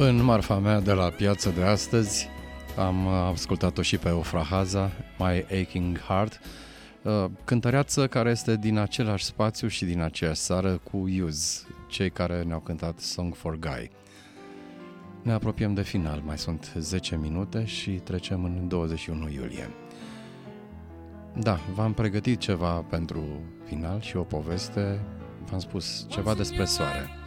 În marfa mea de la piață de astăzi am ascultat-o și pe Ofra Haza, My Aching Heart, cântăreață care este din același spațiu și din aceeași țară cu Use, cei care ne-au cântat Song for Guy. Ne apropiem de final, mai sunt 10 minute și trecem în 21 iulie. Da, v-am pregătit ceva pentru final și o poveste, v-am spus ceva despre soare.